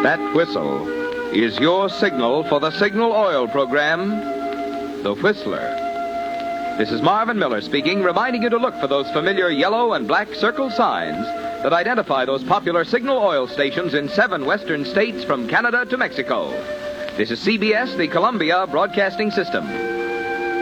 That whistle is your signal for the Signal Oil program, The Whistler. This is Marvin Miller speaking, reminding you to look for those familiar yellow and black circle signs that identify those popular Signal Oil stations in 7 western states from Canada to Mexico. This is CBS, the Columbia Broadcasting System.